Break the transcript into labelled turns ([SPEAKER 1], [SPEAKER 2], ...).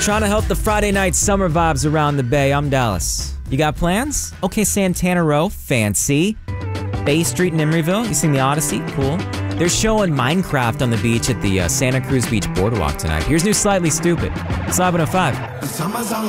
[SPEAKER 1] trying to help the Friday night summer vibes around the Bay. I'm Dallas. You got plans? Okay, Santana Row, fancy. Bay Street in Emeryville, you sing the Odyssey, cool. They're showing Minecraft on the beach at the Santa Cruz Beach Boardwalk tonight. Here's new Slightly Stupid. It's 505.